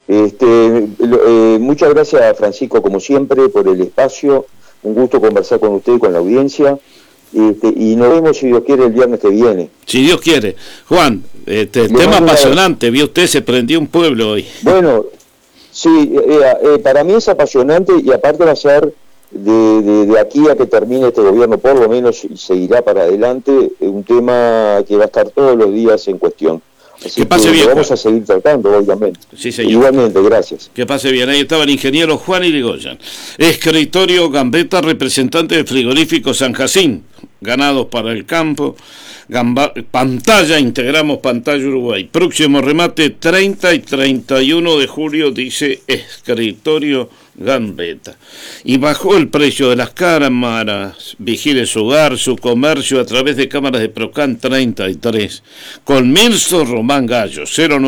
Muchas gracias, Francisco, como siempre, por el espacio. Un gusto conversar con usted y con la audiencia. Y nos vemos, si Dios quiere, el viernes que viene. Si Dios quiere. Juan, tema apasionante. Vio usted, se prendió un pueblo hoy. Bueno, sí, para mí es apasionante, y aparte va a ser de aquí a que termine este gobierno, por lo menos, y seguirá para adelante, un tema que va a estar todos los días en cuestión. Así que pase bien, lo vamos a seguir tratando, obviamente. Sí, señor. Igualmente, gracias. Que pase bien. Ahí estaba el ingeniero Juan Irigoyen. Escritorio Gambetta, representante del frigorífico San Jacinto. Ganados para el campo. Pantalla, integramos Pantalla Uruguay. Próximo remate 30 y 31 de julio, dice Escritorio Gambetta. Y bajó el precio de las cámaras. Vigile su hogar, su comercio a través de cámaras de Procan 33. Con Mirso Román Gallo,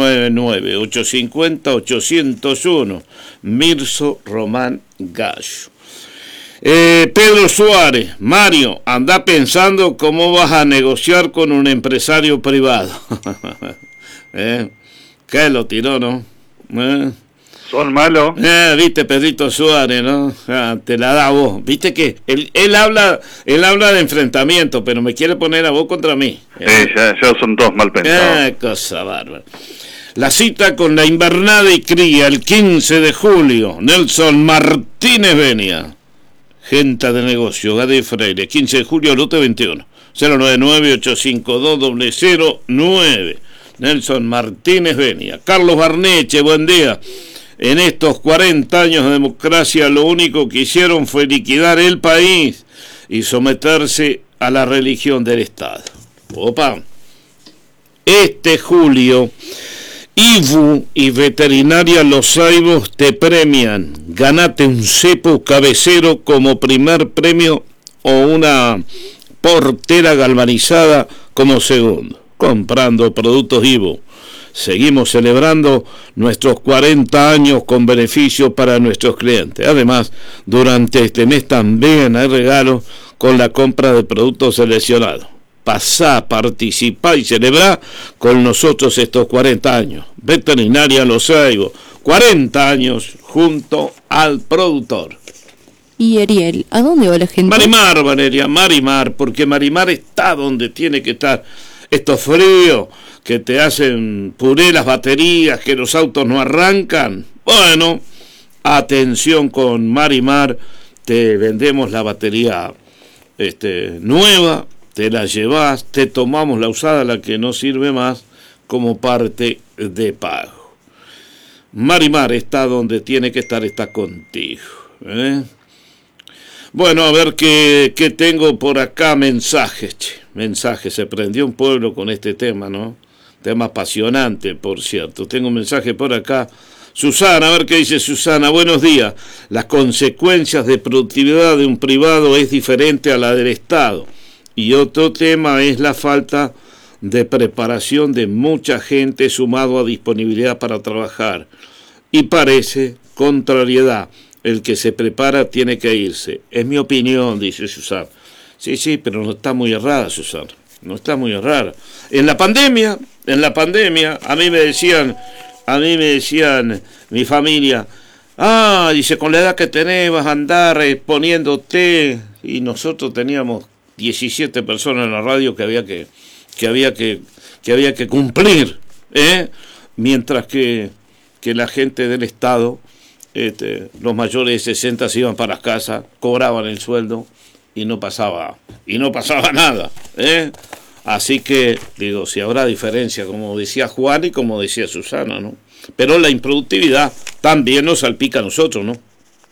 099-850-801. Mirso Román Gallo. Pedro Suárez, Mario, anda pensando cómo vas a negociar con un empresario privado. ¿Qué lo tiró, no? Son malos. Viste, Pedrito Suárez, ¿no? Te la da a vos. Viste que él habla de enfrentamiento, pero me quiere poner a vos contra mí. Ya son dos mal pensados. Cosa bárbara. La cita con la invernada y cría el 15 de julio. Nelson Martínez Benia. Gente de negocio, Gade Freire, 15 de julio, lote 21, 099-852-009. Nelson Martínez Benia. Carlos Barneche, buen día. En estos 40 años de democracia, lo único que hicieron fue liquidar el país y someterse a la religión del Estado. Opa. Este julio, IVU y Veterinaria Los Saibos te premian. Ganate un cepo cabecero como primer premio o una portera galvanizada como segundo. Comprando productos IVU. Seguimos celebrando nuestros 40 años con beneficios para nuestros clientes. Además, durante este mes también hay regalos con la compra de productos seleccionados. Pasá, participá y celebrá con nosotros estos 40 años. Veterinaria Los Saibos, 40 años junto al productor. Y Ariel, ¿a dónde va la gente? Marimar, Valeria, Marimar, porque Marimar está donde tiene que estar. Estos fríos que te hacen puré las baterías, que los autos no arrancan. Bueno, atención con Marimar, te vendemos la batería nueva. Te la llevas, te tomamos la usada, la que no sirve más, como parte de pago. Marimar está donde tiene que estar, está contigo. Bueno, a ver qué tengo por acá. Mensajes, se prendió un pueblo con este tema, ¿no? Tema apasionante, por cierto. Tengo un mensaje por acá. Susana, a ver qué dice Susana. Buenos días. Las consecuencias de productividad de un privado es diferente a la del Estado. Y otro tema es la falta de preparación de mucha gente sumado a disponibilidad para trabajar. Y parece contrariedad. El que se prepara tiene que irse. Es mi opinión, dice Susana. Sí, pero no está muy errada, Susana. No está muy errada. En la pandemia, a mí me decían, mi familia, dice, con la edad que tenés vas a andar poniéndote. Y nosotros teníamos 17 personas en la radio que había que cumplir, mientras que la gente del Estado, los mayores de 60 se iban para casa, cobraban el sueldo y no pasaba nada, Así que digo, si habrá diferencia, como decía Juan y como decía Susana, ¿no? Pero la improductividad también nos salpica a nosotros, ¿no?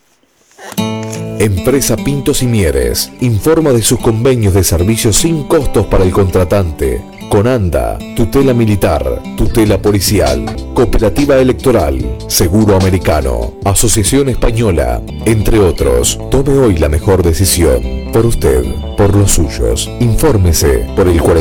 Empresa Pintos y Mieres informa de sus convenios de servicios sin costos para el contratante. Conanda, tutela militar, tutela policial, cooperativa electoral, seguro americano, asociación española, entre otros. Tome hoy la mejor decisión. Por usted, por los suyos. Infórmese por el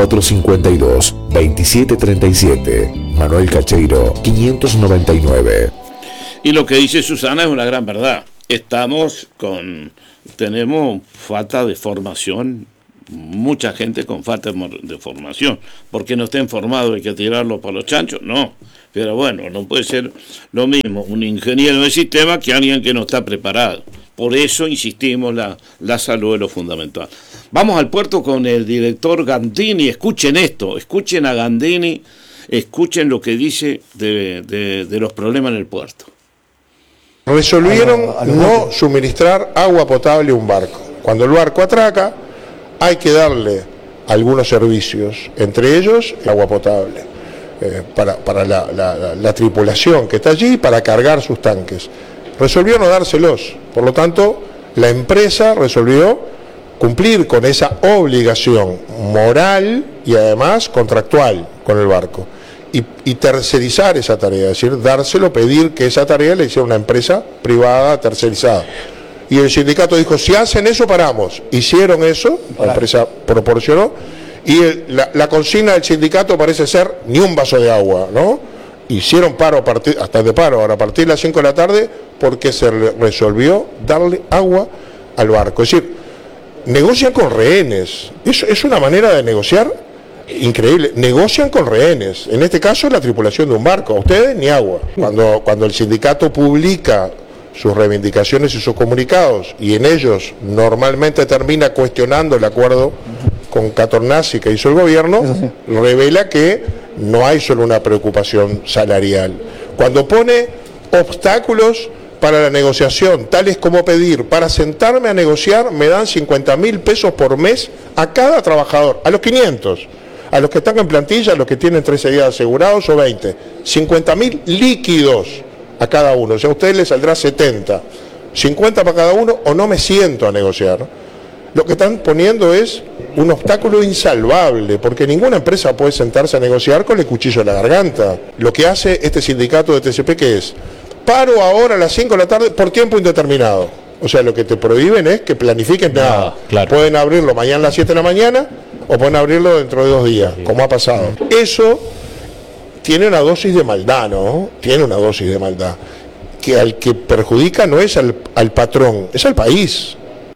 4452-2737. Manuel Cacheiro, 599. Y lo que dice Susana es una gran verdad. Tenemos falta de formación mucha gente con falta de formación. Porque no estén formados hay que tirarlos para los chanchos, no. Pero bueno, no puede ser lo mismo un ingeniero de sistema que alguien que no está preparado. Por eso insistimos, la salud es lo fundamental. Vamos al puerto con el director Gandini. Escuchen esto, escuchen a Gandini, escuchen lo que dice de los problemas en el puerto. Resolvieron no suministrar agua potable a un barco. Cuando el barco atraca, hay que darle algunos servicios, entre ellos el agua potable, para la tripulación que está allí, para cargar sus tanques. Resolvió no dárselos, por lo tanto, la empresa resolvió cumplir con esa obligación moral y además contractual con el barco. Y tercerizar esa tarea, es decir, dárselo, pedir que esa tarea le hiciera una empresa privada tercerizada. Y el sindicato dijo, si hacen eso, paramos. Hicieron eso, la empresa proporcionó, y la consigna del sindicato parece ser ni un vaso de agua, ¿no? Hicieron paro, hasta de paro, ahora a partir de las 5 de la tarde, porque se resolvió darle agua al barco. Es decir, negocian con rehenes. Es una manera de negociar increíble. Negocian con rehenes. En este caso, la tripulación de un barco. A ustedes ni agua. Cuando el sindicato publica sus reivindicaciones y sus comunicados, y en ellos normalmente termina cuestionando el acuerdo con Catornazzi que hizo el gobierno, revela que no hay solo una preocupación salarial. Cuando pone obstáculos para la negociación, tales como pedir, para sentarme a negociar, me dan 50.000 pesos por mes a cada trabajador, a los 500, a los que están en plantilla, a los que tienen 13 días asegurados o 20, 50.000 líquidos a cada uno, o sea, a ustedes les saldrá 70, 50 para cada uno, o no me siento a negociar. Lo que están poniendo es un obstáculo insalvable, porque ninguna empresa puede sentarse a negociar con el cuchillo en la garganta. Lo que hace este sindicato de TCP, ¿qué es? Paro ahora a las 5 de la tarde por tiempo indeterminado. O sea, lo que te prohíben es que planifiques nada. Claro. Pueden abrirlo mañana a las 7 de la mañana o pueden abrirlo dentro de 2 días, como ha pasado. Eso tiene una dosis de maldad, ¿no? Tiene una dosis de maldad. Que al que perjudica no es al patrón, es al país.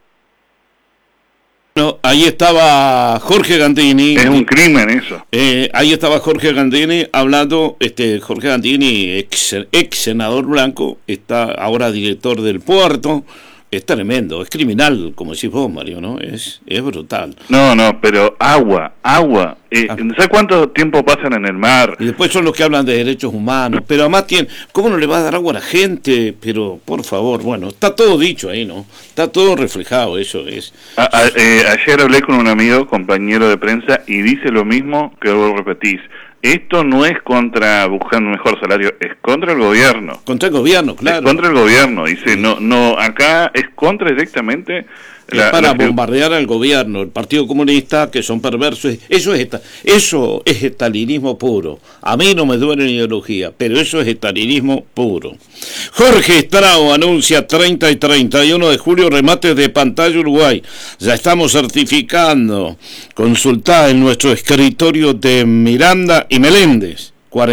No, ahí estaba Jorge Gandini. Es un crimen eso. Ahí estaba Jorge Gandini hablando. Jorge Gandini, ex senador blanco, está ahora director del puerto. Es tremendo, es criminal, como decís vos, Mario, ¿no? Es brutal. No, pero agua. ¿Sabes cuánto tiempo pasan en el mar? Y después son los que hablan de derechos humanos, pero además ¿cómo no le va a dar agua a la gente? Pero, por favor, bueno, está todo dicho ahí, ¿no? Está todo reflejado, eso es. Ayer hablé con un amigo, compañero de prensa, y dice lo mismo que vos repetís. Esto no es contra buscar un mejor salario, es contra el gobierno. Contra el gobierno, claro. Es contra el gobierno, dice, sí. No, acá es contra directamente... Es para bombardear al gobierno, el Partido Comunista, que son perversos. Eso es estalinismo puro. A mí no me duele la ideología, pero eso es estalinismo puro. Jorge Estrao anuncia 30 y 31 de julio remates de pantalla Uruguay. Ya estamos certificando. Consultá en nuestro escritorio de Miranda y Meléndez.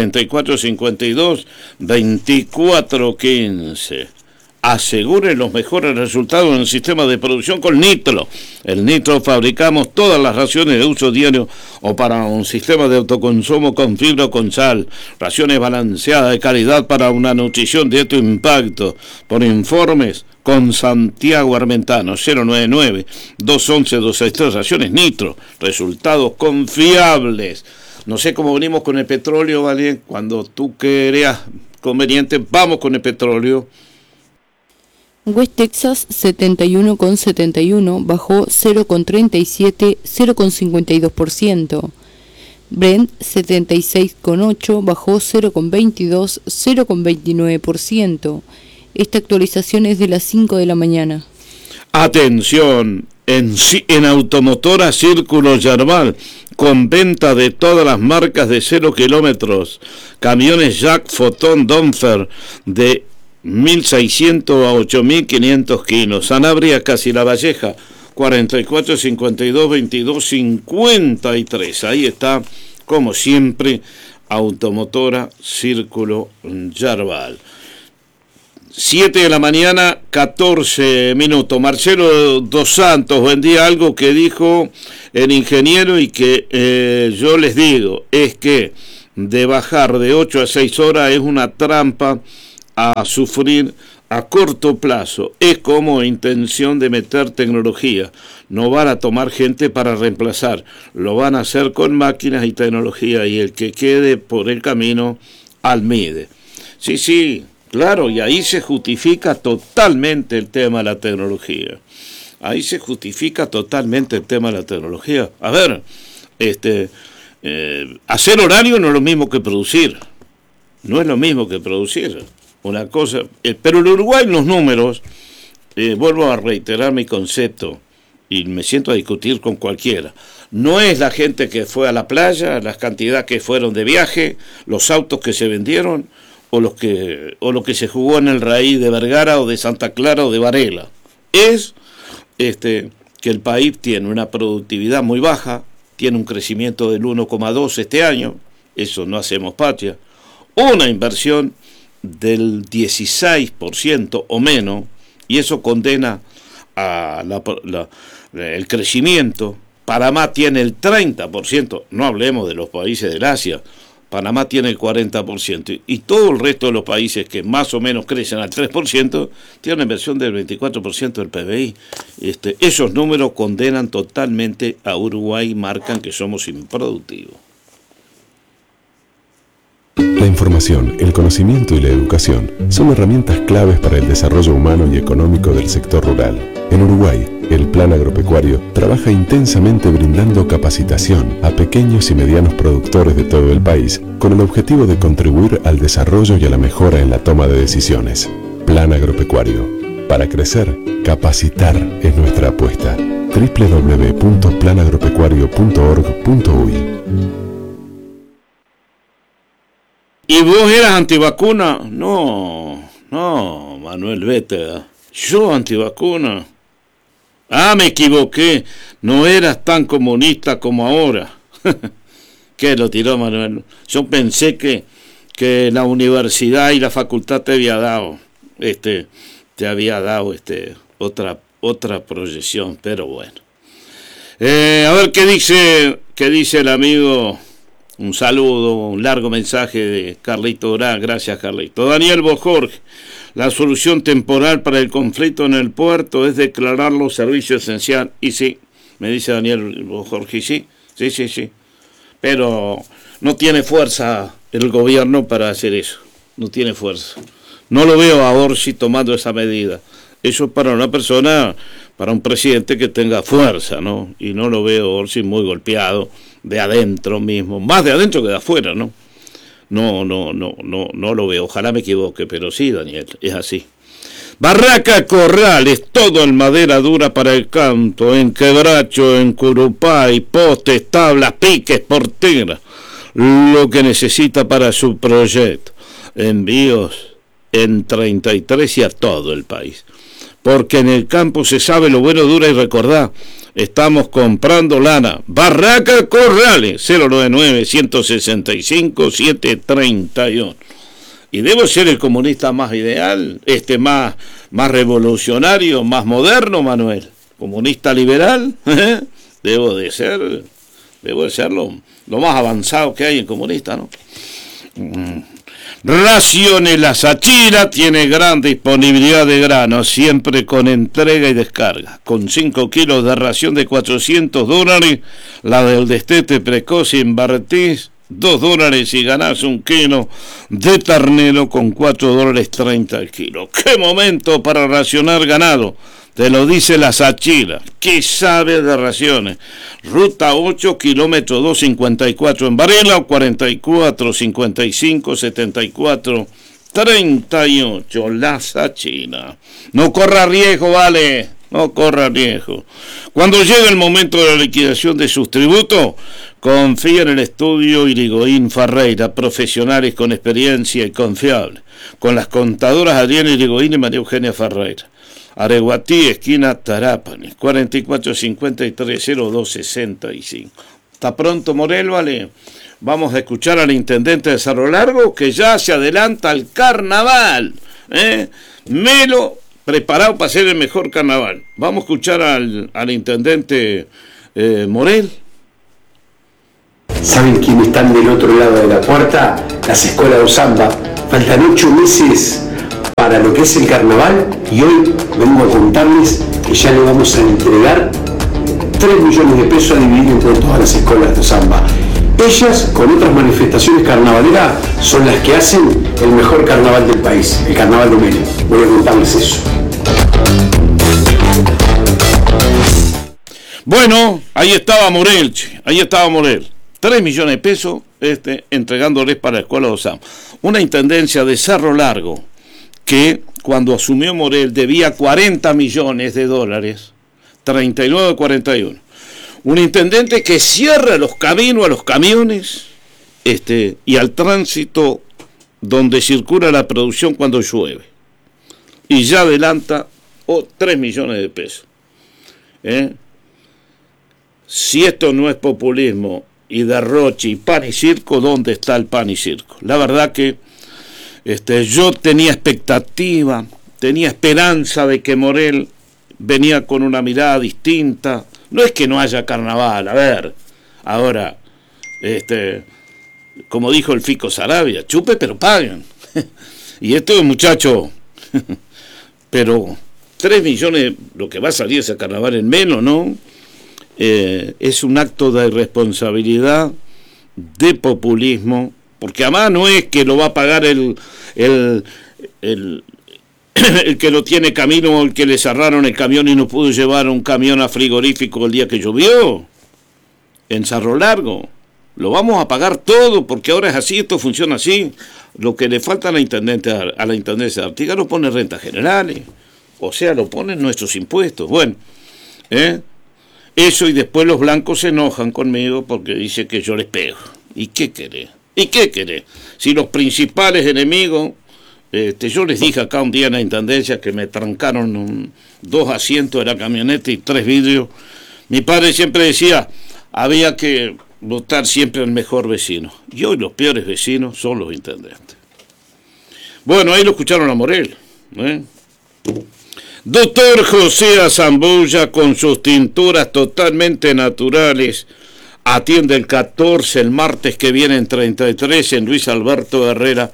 4452-2415. Asegure los mejores resultados en el sistema de producción con Nitro. El Nitro fabricamos todas las raciones de uso diario o para un sistema de autoconsumo con fibra o con sal. Raciones balanceadas de calidad para una nutrición de alto impacto. Por informes con Santiago Armentano, 099-211-263. Raciones Nitro. Resultados confiables. No sé cómo venimos con el petróleo, ¿vale? Cuando tú creas conveniente, vamos con el petróleo. West Texas 71,71 bajó 0,37, 0,52%. Brent 76,8 bajó 0,22, 0,29%. Esta actualización es de las 5 de la mañana. Atención, en Automotora Círculo Yerbal, con venta de todas las marcas de 0 kilómetros, camiones Jack, Fotón, Donfer de 1.600 a 8.500 kilos. Sanabria, Casi La Valleja, 44 52 22 53. Ahí está, como siempre, Automotora Círculo Yerbal. 7 de la mañana, 14 minutos. Marcelo Dos Santos, buen día. Algo que dijo el ingeniero y que yo les digo, es que de bajar de 8 a 6 horas es una trampa a sufrir a corto plazo. Es como intención de meter tecnología. No van a tomar gente para reemplazar, lo van a hacer con máquinas y tecnología, y el que quede por el camino al MIDE. Sí, claro, y ahí se justifica totalmente el tema de la tecnología. Ahí se justifica totalmente el tema de la tecnología. A ver, hacer horario no es lo mismo que producir. No es lo mismo que producir. Una cosa, pero en Uruguay los números, vuelvo a reiterar mi concepto, y me siento a discutir con cualquiera. No es la gente que fue a la playa, las cantidades que fueron de viaje, los autos que se vendieron, o lo que se jugó en el Raíz de Vergara o de Santa Clara o de Varela. Es que el país tiene una productividad muy baja, tiene un crecimiento del 1,2 este año, eso no hacemos patria, una inversión del 16% o menos, y eso condena a el crecimiento. Panamá tiene el 30%, no hablemos de los países del Asia. Panamá tiene el 40%, y todo el resto de los países que más o menos crecen al 3% tienen una inversión del 24% del PBI. Esos números condenan totalmente a Uruguay y marcan que somos improductivos. La información, el conocimiento y la educación son herramientas claves para el desarrollo humano y económico del sector rural. En Uruguay, el Plan Agropecuario trabaja intensamente brindando capacitación a pequeños y medianos productores de todo el país con el objetivo de contribuir al desarrollo y a la mejora en la toma de decisiones. Plan Agropecuario. Para crecer, capacitar es nuestra apuesta. www.planagropecuario.org.uy. ¿Y vos eras antivacuna? No, Manuel, vete. Yo antivacuna. Me equivoqué. No eras tan comunista como ahora. ¿Qué lo tiró Manuel? Yo pensé que la universidad y la facultad te había dado otra proyección, pero bueno. A ver qué dice el amigo. Un saludo, un largo mensaje de Carlito Durán. Gracias, Carlito. Daniel Bojorge, la solución temporal para el conflicto en el puerto es declarar los servicios esenciales. Y sí, me dice Daniel Bojorge, sí. Pero no tiene fuerza el gobierno para hacer eso. No tiene fuerza. No lo veo a Orsi tomando esa medida. Eso es para una persona, para un presidente que tenga fuerza, ¿no? Y no lo veo a Orsi muy golpeado de adentro mismo, más de adentro que de afuera, ¿no? No lo veo, ojalá me equivoque, pero sí, Daniel, es así. Barraca Corrales, todo en madera dura para el canto, en quebracho, en curupay, postes, tablas, piques, porteras, lo que necesita para su proyecto. Envíos en 33 y a todo el país. Porque en el campo se sabe lo bueno, dura, y recordá, estamos comprando lana. Barraca Corrales, 099-165-731. Y debo ser el comunista más ideal, más revolucionario, más moderno, Manuel. Comunista liberal, debo de ser lo más avanzado que hay en comunista, ¿no? Raciones La Sachira tiene gran disponibilidad de grano, siempre con entrega y descarga. Con 5 kilos de ración de $400, la del destete precoz invertís $2 y ganás 1 kilo de ternero con $4.30 el kilo. ¡Qué momento para racionar ganado! Te lo dice La Sachira, que sabe de raciones. Ruta 8, kilómetro 254 en Varela, o 44 55 74 38. La Sachira. No corra riesgo, vale. No corra riesgo. Cuando llegue el momento de la liquidación de sus tributos, confía en el estudio Irigoyen Ferreira, profesionales con experiencia y confiables, con las contadoras Adriana Irigoyen y María Eugenia Ferreira. Areguatí, esquina Tarapani, 44530265. ¿Está pronto, Morel, vale? Vamos a escuchar al intendente de Cerro Largo, que ya se adelanta al carnaval. Melo preparado para hacer el mejor carnaval. Vamos a escuchar al intendente Morel. ¿Saben quiénes están del otro lado de la puerta? Las escuelas de Osamba. Faltan 8 meses para lo que es el carnaval y hoy vengo a contarles que ya le vamos a entregar 3 millones de pesos a dividir entre todas las escuelas de Osamba. Ellas, con otras manifestaciones carnavaleras, son las que hacen el mejor carnaval del país, el carnaval de Melo. Voy a contarles eso. Bueno, ahí estaba Morel, 3 millones de pesos entregándoles para la escuela de Osamba. Una intendencia de Cerro Largo que cuando asumió Morel debía 40 millones de dólares, 39-41. Un intendente que cierra los caminos a los camiones y al tránsito donde circula la producción cuando llueve. Y ya adelanta 3 millones de pesos. Si esto no es populismo y derroche y pan y circo, ¿dónde está el pan y circo? La verdad que yo tenía expectativa, tenía esperanza de que Morel venía con una mirada distinta. No es que no haya carnaval, a ver, ahora, como dijo el Fico Sarabia, chupe pero paguen. Y esto es muchacho, pero 3 millones, lo que va a salir ese carnaval en menos, ¿no? Es un acto de irresponsabilidad, de populismo, porque además no es que lo va a pagar el que lo tiene camino, el que le cerraron el camión y no pudo llevar un camión a frigorífico el día que llovió en Cerro Largo. Lo vamos a pagar todo, porque ahora es así, esto funciona así. Lo que le falta a la intendencia de Artigas lo pone rentas generales, o sea, lo ponen nuestros impuestos. Bueno, eso, y después los blancos se enojan conmigo porque dicen que yo les pego. ¿Y qué querés? Si los principales enemigos, yo les dije acá un día en la intendencia que me trancaron 2 asientos de la camioneta y 3 vidrios. Mi padre siempre decía, había que votar siempre al mejor vecino. Y hoy los peores vecinos son los intendentes. Bueno, ahí lo escucharon a Morel. Doctor José Azambulla, con sus tinturas totalmente naturales, atiende el 14, el martes que viene en 33, en Luis Alberto Herrera,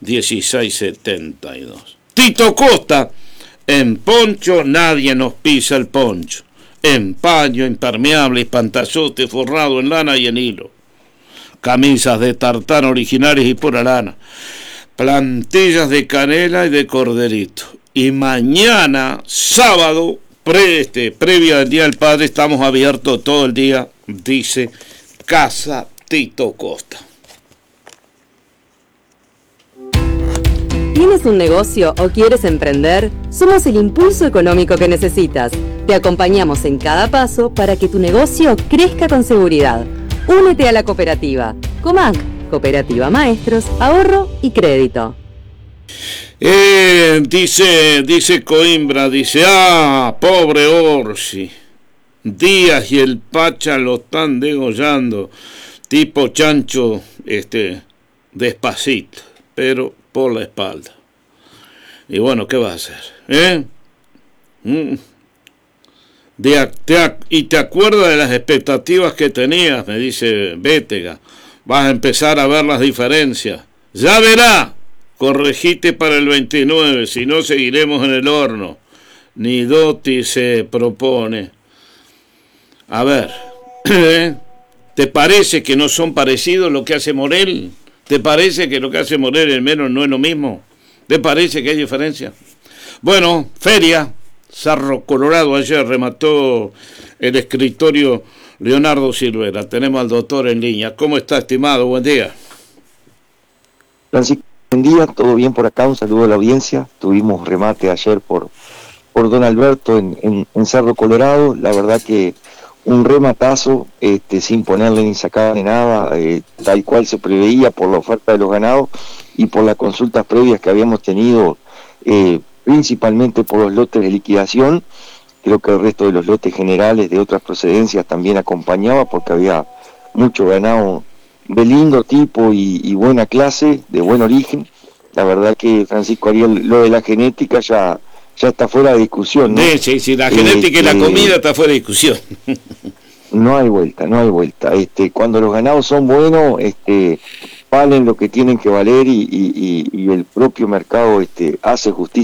1672. Tito Costa, en poncho nadie nos pisa el poncho. En paño, impermeable, espantazote, forrado en lana y en hilo. Camisas de tartán originales y pura lana. Plantillas de canela y de corderito. Y mañana, sábado, previa del Día del Padre, estamos abiertos todo el día, dice Casa Tito Costa. ¿Tienes un negocio o quieres emprender? Somos el impulso económico que necesitas. Te acompañamos en cada paso para que tu negocio crezca con seguridad. Únete a la cooperativa. Comac, Cooperativa Maestros, Ahorro y Crédito. Dice Coimbra, pobre Orsi, Díaz y el Pacha lo están degollando, tipo chancho, despacito, pero por la espalda. Y bueno, ¿qué va a hacer? Y te acuerdas de las expectativas que tenías, me dice Bétega, vas a empezar a ver las diferencias, ya verá. Corregite para el 29, si no seguiremos en el horno. Ni Dotti se propone. A ver, ¿te parece que no son parecidos lo que hace Morel? ¿Te parece que lo que hace Morel en menos no es lo mismo? ¿Te parece que hay diferencia? Bueno, feria, Cerro Colorado, ayer remató el escritorio Leonardo Silvera. Tenemos al doctor en línea. ¿Cómo está, estimado? Buen día. Francisco. Buen día, todo bien por acá, un saludo a la audiencia. Tuvimos remate ayer por don Alberto en Cerro Colorado, la verdad que un rematazo, sin ponerle ni sacarle nada, tal cual se preveía por la oferta de los ganados y por las consultas previas que habíamos tenido, principalmente por los lotes de liquidación. Creo que el resto de los lotes generales de otras procedencias también acompañaba, porque había mucho ganado de lindo tipo y buena clase, de buen origen, La verdad que, Francisco Ariel, lo de la genética ya está fuera de discusión, ¿no? Sí, la genética y la comida está fuera de discusión. No hay vuelta. Cuando los ganados son buenos, valen lo que tienen que valer y el propio mercado hace justicia